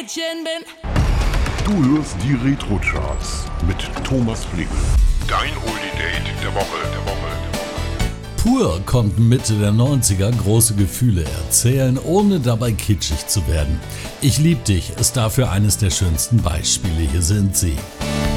Mädchen bin. Du hörst die Retro-Charts mit Thomas Flegel. Dein Oldie-Date der Woche. Pur konnten Mitte der 90er große Gefühle erzählen, ohne dabei kitschig zu werden. Ich lieb dich ist dafür eines der schönsten Beispiele. Hier sind sie.